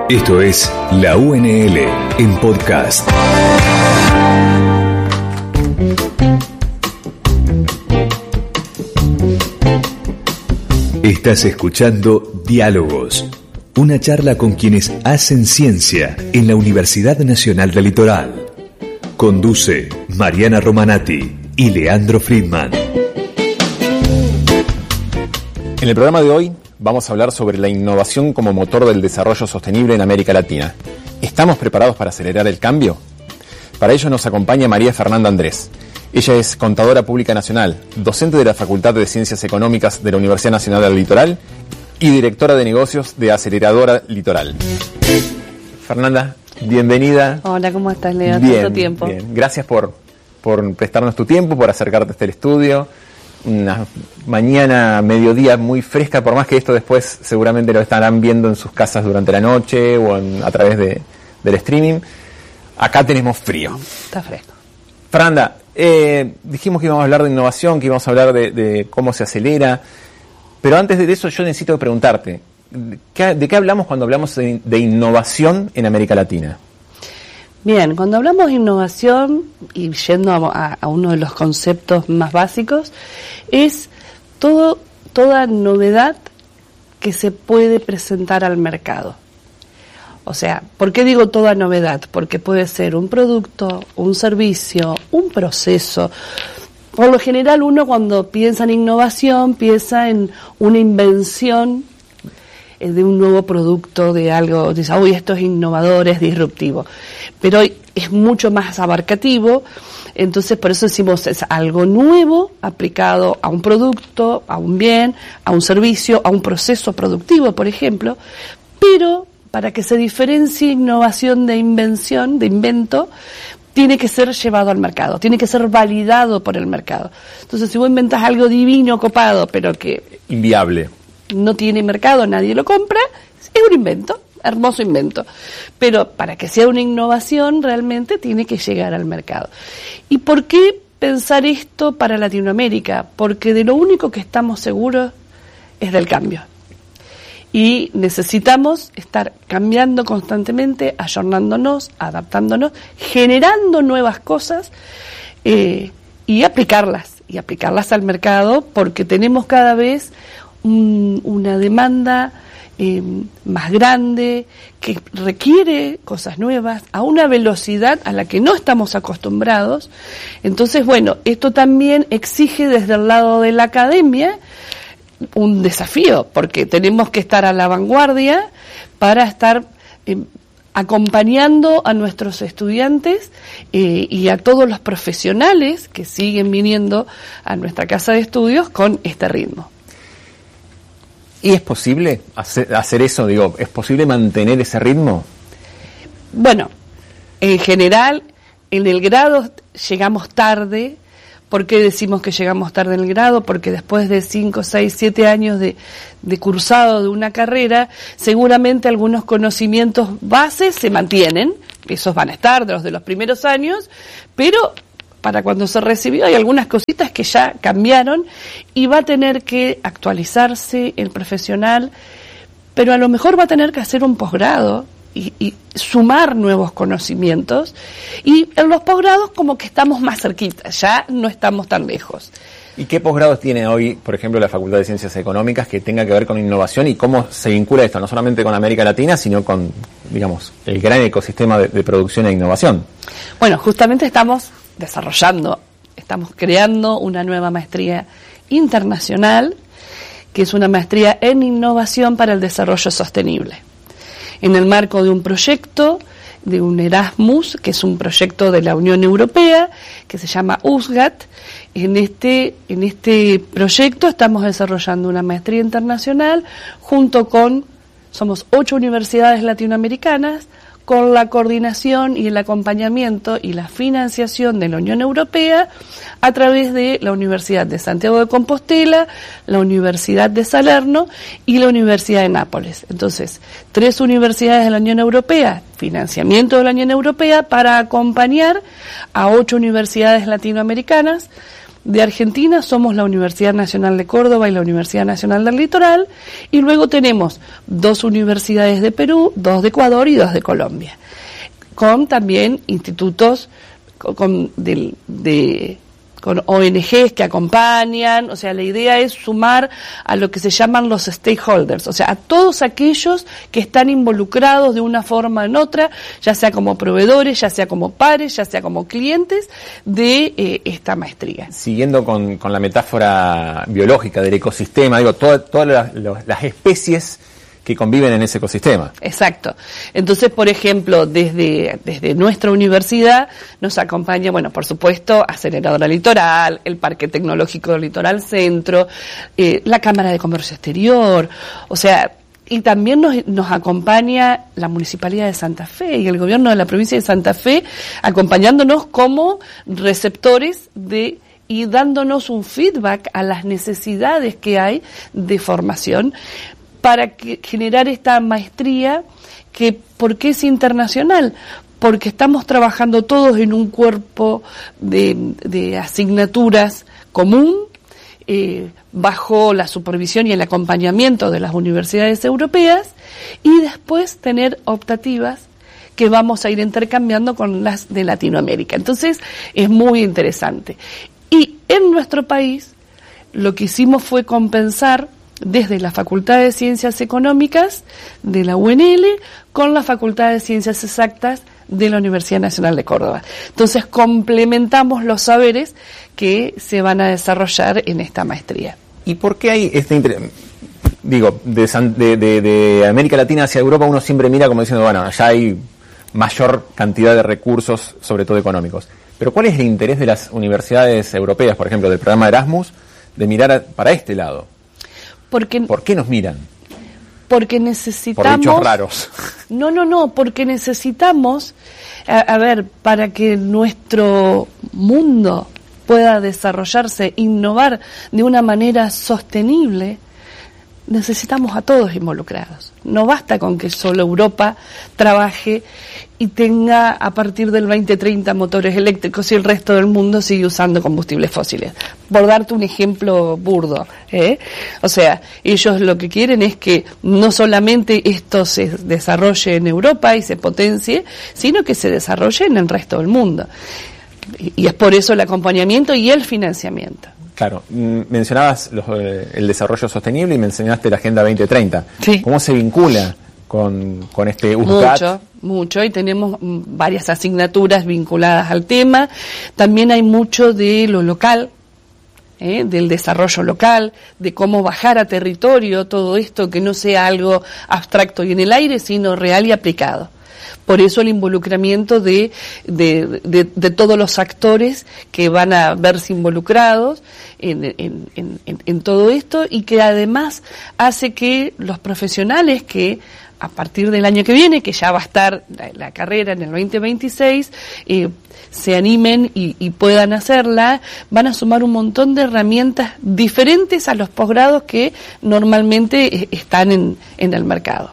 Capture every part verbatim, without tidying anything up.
Esto es la U N L en podcast. Estás escuchando Diálogos, una charla con quienes hacen ciencia en la Universidad Nacional del Litoral. Conduce Mariana Romanati y Leandro Friedman. En el programa de hoy vamos a hablar sobre la innovación como motor del desarrollo sostenible en América Latina. ¿Estamos preparados para acelerar el cambio? Para ello nos acompaña María Fernanda Andrés. Ella es contadora pública nacional, docente de la Facultad de Ciencias Económicas de la Universidad Nacional del Litoral y directora de negocios de Aceleradora Litoral. Fernanda, bienvenida. Hola, ¿cómo estás, Leo? Bien, Tanto tiempo. Bien. Gracias por, por prestarnos tu tiempo, por acercarte hasta el estudio. Una mañana, mediodía muy fresca, por más que esto después seguramente lo estarán viendo en sus casas durante la noche o en, a través de, del streaming. Acá tenemos frío. Está fresco. Fernanda, eh, dijimos que íbamos a hablar de innovación, que íbamos a hablar de, de cómo se acelera, pero antes de eso yo necesito preguntarte, ¿qué, ¿de qué hablamos cuando hablamos de, de innovación en América Latina? Bien, cuando hablamos de innovación, y yendo a, a uno de los conceptos más básicos, es todo, toda novedad que se puede presentar al mercado. O sea, ¿por qué digo toda novedad? Porque puede ser un producto, un servicio, un proceso. Por lo general uno cuando piensa en innovación, piensa en una invención de un nuevo producto, de algo, dice, uy, esto es innovador, es disruptivo. Pero es mucho más abarcativo, entonces por eso decimos es algo nuevo aplicado a un producto, a un bien, a un servicio, a un proceso productivo, por ejemplo, pero para que se diferencie innovación de invención, de invento, tiene que ser llevado al mercado, tiene que ser validado por el mercado. Entonces, si vos inventas algo divino, copado, pero que Inviable. no tiene mercado, nadie lo compra, es un invento, hermoso invento. Pero para que sea una innovación, realmente tiene que llegar al mercado. ¿Y por qué pensar esto para Latinoamérica? Porque de lo único que estamos seguros es del cambio. Y necesitamos estar cambiando constantemente, ayornándonos, adaptándonos, generando nuevas cosas eh, y aplicarlas, y aplicarlas al mercado, porque tenemos cada vez un, una demanda eh, más grande, que requiere cosas nuevas, a una velocidad a la que no estamos acostumbrados. Entonces, bueno, esto también exige desde el lado de la academia un desafío, porque tenemos que estar a la vanguardia para estar eh, acompañando a nuestros estudiantes eh, y a todos los profesionales que siguen viniendo a nuestra casa de estudios con este ritmo. ¿Y es posible hacer, hacer eso? Digo, ¿es posible mantener ese ritmo? Bueno, en general, en el grado llegamos tarde. ¿Por qué decimos que llegamos tarde en el grado? Porque después de cinco, seis, siete años de, de cursado de una carrera, seguramente algunos conocimientos bases se mantienen, esos van a estar de los de los primeros años, pero para cuando se recibió hay algunas cositas que ya cambiaron y va a tener que actualizarse el profesional, pero a lo mejor va a tener que hacer un posgrado y, y sumar nuevos conocimientos, y en los posgrados como que estamos más cerquita, ya no estamos tan lejos. ¿Y qué posgrados tiene hoy, por ejemplo, la Facultad de Ciencias Económicas que tenga que ver con innovación y cómo se vincula esto, no solamente con América Latina, sino con, digamos, el gran ecosistema de, de producción e innovación? Bueno, justamente estamos desarrollando, estamos creando una nueva maestría internacional, que es una maestría en innovación para el desarrollo sostenible, en el marco de un proyecto, de un Erasmus, que es un proyecto de la Unión Europea, que se llama U S G A T. En este, en este proyecto estamos desarrollando una maestría internacional junto con, somos ocho universidades latinoamericanas, con la coordinación y el acompañamiento y la financiación de la Unión Europea a través de la Universidad de Santiago de Compostela, la Universidad de Salerno y la Universidad de Nápoles. Entonces, tres universidades de la Unión Europea, financiamiento de la Unión Europea para acompañar a ocho universidades latinoamericanas De Argentina somos la Universidad Nacional de Córdoba y la Universidad Nacional del Litoral, y luego tenemos dos universidades de Perú, dos de Ecuador y dos de Colombia, con también institutos con, con, de, de, con O N Ges que acompañan. O sea, la idea es sumar a lo que se llaman los stakeholders, o sea, a todos aquellos que están involucrados de una forma o en otra, ya sea como proveedores, ya sea como pares, ya sea como clientes de eh, esta maestría. Siguiendo con, con la metáfora biológica del ecosistema, digo, todas toda la, la, las especies que conviven en ese ecosistema. Exacto. Entonces, por ejemplo, desde, desde nuestra universidad nos acompaña, bueno, por supuesto, Aceleradora Litoral, el Parque Tecnológico Litoral Centro, eh, la Cámara de Comercio Exterior, o sea, y también nos, nos acompaña la Municipalidad de Santa Fe y el Gobierno de la Provincia de Santa Fe, acompañándonos como receptores de y dándonos un feedback a las necesidades que hay de formación para que, generar esta maestría que, ¿por qué es internacional? Porque estamos trabajando todos en un cuerpo de, de asignaturas común, eh, bajo la supervisión y el acompañamiento de las universidades europeas, y después tener optativas que vamos a ir intercambiando con las de Latinoamérica. Entonces, es muy interesante. Y en nuestro país, lo que hicimos fue compensar desde la Facultad de Ciencias Económicas de la U N L con la Facultad de Ciencias Exactas de la Universidad Nacional de Córdoba. Entonces complementamos los saberes que se van a desarrollar en esta maestría. ¿Y por qué hay este interés? Digo, de, de, de, de América Latina hacia Europa uno siempre mira como diciendo, bueno, allá hay mayor cantidad de recursos, sobre todo económicos. Pero ¿cuál es el interés de las universidades europeas, por ejemplo, del programa Erasmus, de mirar a, para este lado? Porque, ¿Por qué nos miran? Porque necesitamos... Por bichos raros. No, no, no, porque necesitamos, a, a ver, para que nuestro mundo pueda desarrollarse, innovar de una manera sostenible, necesitamos a todos involucrados. No basta con que solo Europa trabaje y tenga a partir del veinte treinta motores eléctricos y el resto del mundo sigue usando combustibles fósiles. Por darte un ejemplo burdo, ¿eh? O sea, ellos lo que quieren es que no solamente esto se desarrolle en Europa y se potencie, sino que se desarrolle en el resto del mundo. Y es por eso el acompañamiento y el financiamiento. Claro, mencionabas los, eh, el desarrollo sostenible y mencionaste la Agenda veinte treinta. Sí. ¿Cómo se vincula con, con este U S C A T? Mucho, mucho, y tenemos varias asignaturas vinculadas al tema. También hay mucho de lo local, ¿eh? Del desarrollo local, de cómo bajar a territorio todo esto, que no sea algo abstracto y en el aire, sino real y aplicado. Por eso el involucramiento de, de, de, de todos los actores que van a verse involucrados en, en, en, en todo esto, y que además hace que los profesionales que a partir del año que viene, que ya va a estar la, la carrera en el veinte veintiséis, eh, se animen y, y puedan hacerla, van a sumar un montón de herramientas diferentes a los posgrados que normalmente están en, en el mercado.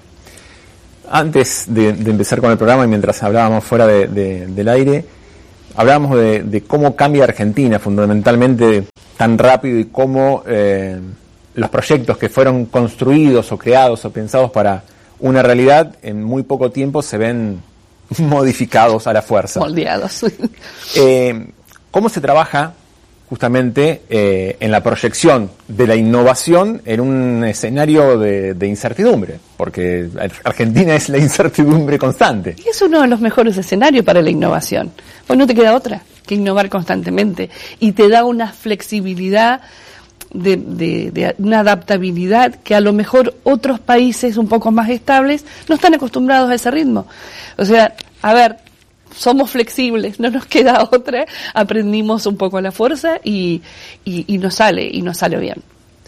Antes de, de empezar con el programa y mientras hablábamos fuera de, de, del aire, hablábamos de, de cómo cambia Argentina fundamentalmente tan rápido y cómo eh, los proyectos que fueron construidos o creados o pensados para una realidad en muy poco tiempo se ven modificados a la fuerza. Moldeados. Eh, ¿Cómo se trabaja justamente eh, en la proyección de la innovación en un escenario de, de incertidumbre? Porque Argentina es la incertidumbre constante. Y es uno de los mejores escenarios para la innovación. Pues no te queda otra que innovar constantemente. Y te da una flexibilidad, de, de, de una adaptabilidad que a lo mejor otros países un poco más estables no están acostumbrados a ese ritmo. O sea, a ver, somos flexibles, no nos queda otra, aprendimos un poco a la fuerza y, y, y nos sale, y nos sale bien.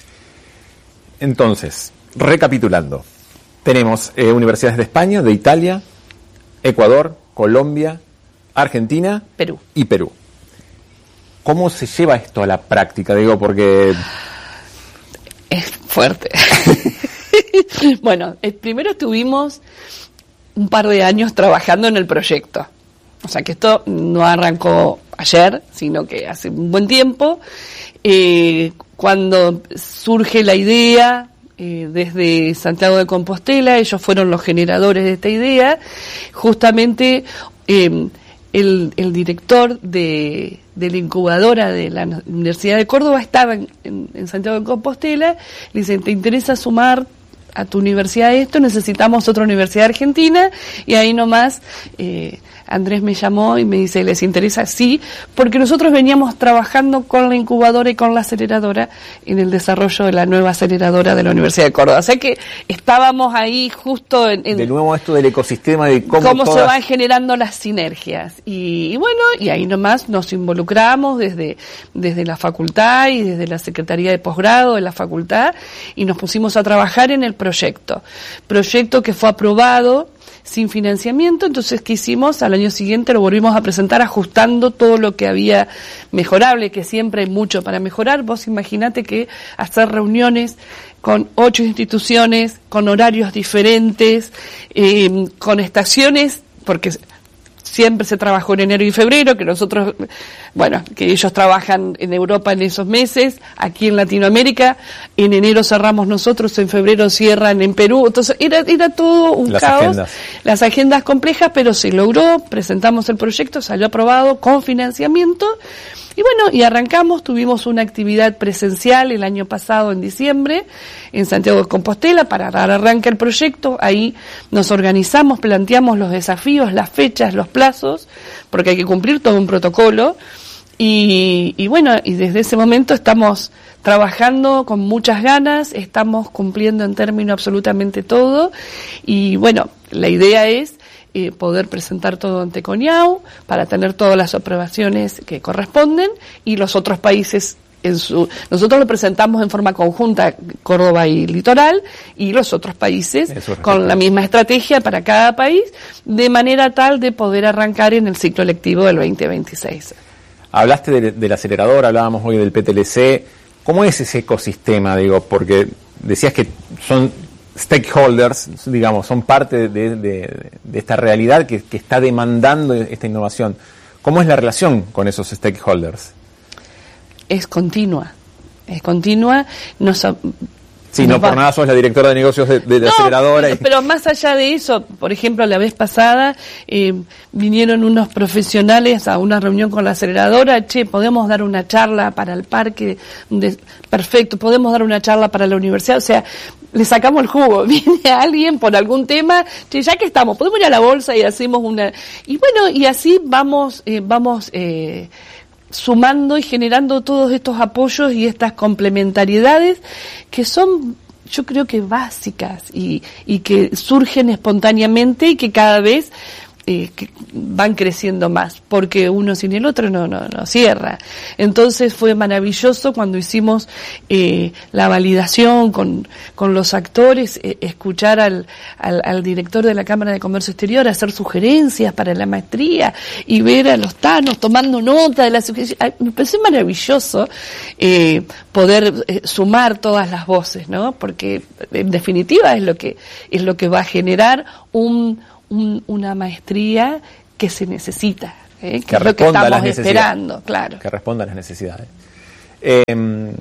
Entonces, recapitulando, tenemos eh, universidades de España, de Italia, Ecuador, Colombia, Argentina, Perú. y Perú. ¿Cómo se lleva esto a la práctica? Digo, porque... Es fuerte. Bueno, eh, primero estuvimos un par de años trabajando en el proyecto. O sea que esto no arrancó ayer, sino que hace un buen tiempo, eh, cuando surge la idea eh, desde Santiago de Compostela, ellos fueron los generadores de esta idea, justamente eh, el, el director de, de la incubadora de la Universidad de Córdoba estaba en, en, en Santiago de Compostela, le dicen, ¿te interesa sumar a tu universidad esto? Necesitamos otra universidad argentina, y ahí nomás eh, Andrés me llamó y me dice, ¿les interesa? Sí, porque nosotros veníamos trabajando con la incubadora y con la aceleradora en el desarrollo de la nueva aceleradora de la Universidad de Córdoba. O sea que estábamos ahí justo en... en de nuevo esto del ecosistema, de cómo, cómo todas... se van generando las sinergias. Y, y bueno, y ahí nomás nos involucramos desde, desde la facultad y desde la Secretaría de Posgrado de la facultad, y nos pusimos a trabajar en el proyecto. Proyecto que fue aprobado sin financiamiento. Entonces, ¿qué hicimos? Al año siguiente lo volvimos a presentar ajustando todo lo que había mejorable, que siempre hay mucho para mejorar. Vos imaginate que hacer reuniones con ocho instituciones, con horarios diferentes, eh, con estaciones, porque siempre se trabajó en enero y febrero, que nosotros, bueno, que ellos trabajan en Europa en esos meses, aquí en Latinoamérica, en enero cerramos nosotros, en febrero cierran en Perú, entonces era, era todo un las caos, agendas. Las agendas complejas, pero se logró, presentamos el proyecto, salió aprobado con financiamiento, y bueno, y arrancamos, tuvimos una actividad presencial el año pasado en diciembre en Santiago de Compostela para dar arranque al proyecto. Ahí nos organizamos, planteamos los desafíos, las fechas, los plazos, porque hay que cumplir todo un protocolo. Y, y bueno, y desde ese momento estamos trabajando con muchas ganas, estamos cumpliendo en término absolutamente todo. Y bueno, la idea es Eh, poder presentar todo ante CONIAU para tener todas las aprobaciones que corresponden, y los otros países en su nosotros lo presentamos en forma conjunta, Córdoba y Litoral, y los otros países con la misma estrategia para cada país, de manera tal de poder arrancar en el ciclo lectivo del veinte veintiséis. Hablaste de, del acelerador, hablábamos hoy del P T L C. ¿Cómo es ese ecosistema? Digo, porque decías que son stakeholders, digamos, son parte de, de, de esta realidad que, que está demandando esta innovación. ¿Cómo es la relación con esos stakeholders? Es continua, es continua. Nos, Sí, no por nada sos la directora de negocios de, de la no, aceleradora. Pero, y... pero más allá de eso, por ejemplo, la vez pasada eh, vinieron unos profesionales a una reunión con la aceleradora. Che, podemos dar una charla para el parque, de, perfecto, podemos dar una charla para la universidad. O sea, le sacamos el jugo. Viene alguien por algún tema, che, ya que estamos, podemos ir a la bolsa y hacemos una... Y bueno, y así vamos, eh, vamos... Eh, sumando y generando todos estos apoyos y estas complementariedades que son, yo creo que básicas y, y que surgen espontáneamente y que cada vez eh, que van creciendo más, porque uno sin el otro no, no, no cierra. Entonces fue maravilloso cuando hicimos eh, la validación con, con los actores, eh, escuchar al, al, al director de la Cámara de Comercio Exterior hacer sugerencias para la maestría y ver a los tanos tomando nota de las sugerencias. Me pareció maravilloso eh, poder eh, sumar todas las voces, ¿no? Porque en definitiva es lo que es lo que va a generar un Un, una maestría que se necesita, ¿eh? que, que es lo que estamos esperando, claro. Que responda a las necesidades. Eh, en,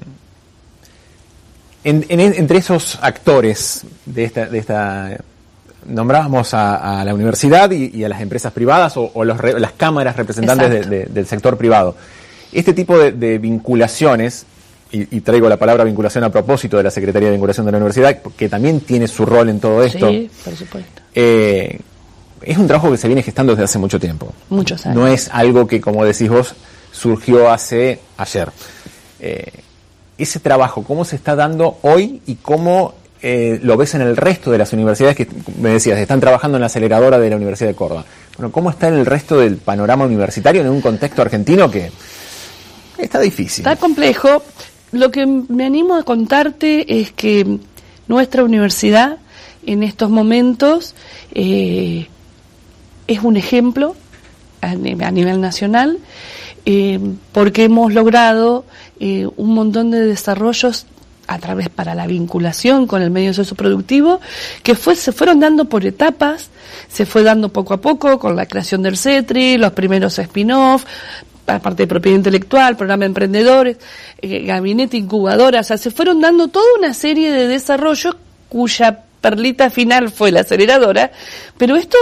en, entre esos actores de esta, de esta nombrábamos a, a la universidad y, y a las empresas privadas o, o los, las cámaras representantes de, de, del sector privado. Este tipo de, de vinculaciones, y, y traigo la palabra vinculación a propósito de la Secretaría de Vinculación de la Universidad, que también tiene su rol en todo esto. Sí, por supuesto. Eh, es un trabajo que se viene gestando desde hace mucho tiempo. Muchos años. No es algo que, como decís vos, surgió hace ayer. Eh, ese trabajo, ¿cómo se está dando hoy y cómo eh, lo ves en el resto de las universidades que, me decías, están trabajando en la aceleradora de la Universidad de Córdoba? Bueno, ¿cómo está en el resto del panorama universitario en un contexto argentino que está difícil? Está complejo. Lo que me animo a contarte es que nuestra universidad en estos momentos eh, es un ejemplo a nivel, a nivel nacional, eh, porque hemos logrado eh, un montón de desarrollos a través para la vinculación con el medio socioproductivo, que fue, se fueron dando por etapas, se fue dando poco a poco con la creación del CETRI, los primeros spin-off, aparte de propiedad intelectual, programa de emprendedores, eh, gabinete incubadora, o sea, se fueron dando toda una serie de desarrollos cuya perlita final fue la aceleradora, pero esto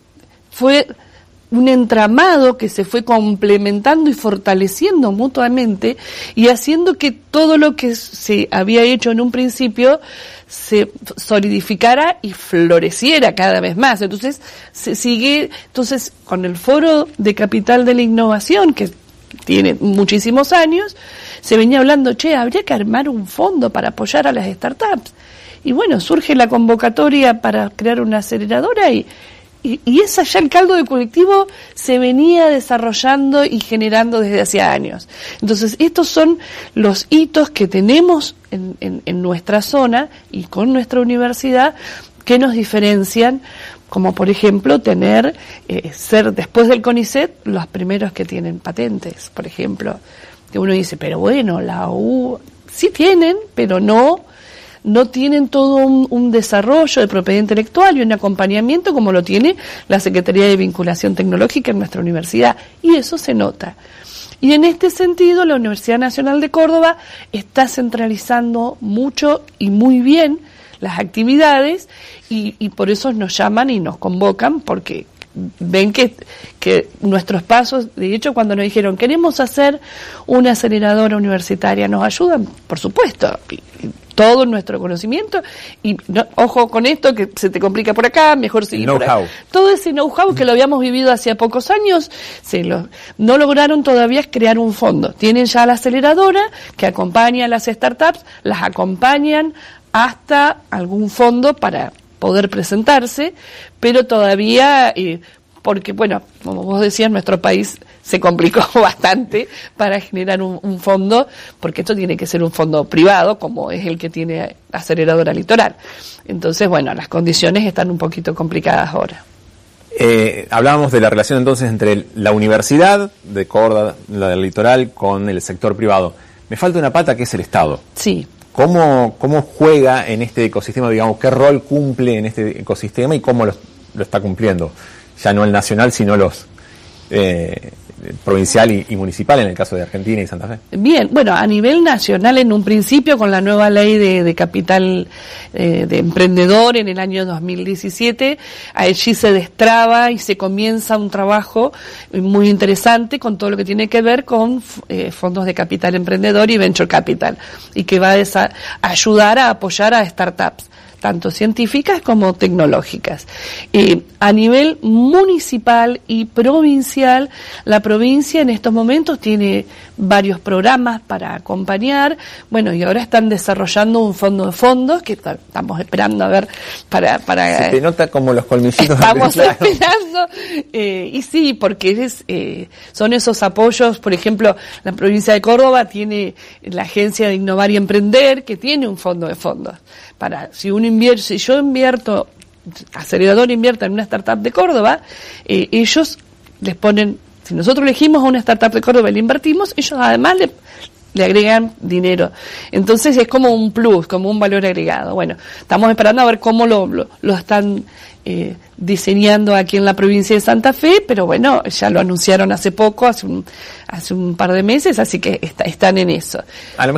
fue un entramado que se fue complementando y fortaleciendo mutuamente y haciendo que todo lo que se había hecho en un principio se solidificara y floreciera cada vez más. Entonces, se sigue, entonces, con el Foro de Capital de la Innovación, que tiene muchísimos años, se venía hablando, che, habría que armar un fondo para apoyar a las startups. Y bueno, surge la convocatoria para crear una aceleradora y Y, y esa ya el caldo de cultivo se venía desarrollando y generando desde hace años. Entonces, estos son los hitos que tenemos en, en, en nuestra zona y con nuestra universidad que nos diferencian, como por ejemplo tener, eh, ser después del CONICET los primeros que tienen patentes, por ejemplo. Que uno dice, pero bueno, la U sí tienen, pero no... no tienen todo un, un desarrollo de propiedad intelectual y un acompañamiento como lo tiene la Secretaría de Vinculación Tecnológica en nuestra universidad, y eso se nota. Y en este sentido, la Universidad Nacional de Córdoba está centralizando mucho y muy bien las actividades y, y por eso nos llaman y nos convocan, porque ven que, que nuestros pasos, de hecho cuando nos dijeron queremos hacer una aceleradora universitaria, ¿nos ayudan? Por supuesto, y, y todo nuestro conocimiento, y no, ojo con esto que se te complica por acá, mejor seguir por acá. Todo ese know-how que lo habíamos vivido hace pocos años, se lo, no lograron todavía crear un fondo. Tienen ya la aceleradora que acompaña a las startups, las acompañan hasta algún fondo para poder presentarse, pero todavía, eh, porque bueno, como vos decías, nuestro país se complicó bastante para generar un, un fondo, porque esto tiene que ser un fondo privado, como es el que tiene Aceleradora Litoral. Entonces, bueno, las condiciones están un poquito complicadas ahora. Eh, hablábamos de la relación entonces entre la Universidad de Córdoba, la del Litoral, con el sector privado. Me falta una pata que es el Estado. Sí. ¿Cómo, cómo juega en este ecosistema, digamos, qué rol cumple en este ecosistema y cómo lo, lo está cumpliendo? Ya no el nacional, sino los eh, provincial y, y municipal en el caso de Argentina y Santa Fe. Bien, bueno, a nivel nacional en un principio con la nueva ley de, de capital eh, de emprendedor en el año dos mil diecisiete, allí se destraba y se comienza un trabajo muy interesante con todo lo que tiene que ver con eh, fondos de capital emprendedor y venture capital, y que va a desa- ayudar a apoyar a startups tanto científicas como tecnológicas. Eh, a nivel municipal y provincial, la provincia en estos momentos tiene varios programas para acompañar, bueno, y ahora están desarrollando un fondo de fondos que t- estamos esperando a ver para... para Se te nota como los colmillitos. Estamos esperando, eh, y sí, porque es, eh, son esos apoyos, por ejemplo, la provincia de Córdoba tiene la Agencia de Innovar y Emprender, que tiene un fondo de fondos. Para, si uno invierte, si yo invierto, Acelerador invierta en una startup de Córdoba, eh, ellos les ponen, si nosotros elegimos a una startup de Córdoba y le invertimos, ellos además le, le agregan dinero. Entonces es como un plus, como un valor agregado. Bueno, estamos esperando a ver cómo lo, lo, lo están eh, diseñando aquí en la provincia de Santa Fe, pero bueno, ya lo anunciaron hace poco, hace un, hace un par de meses, así que está, están en eso. A lo mejor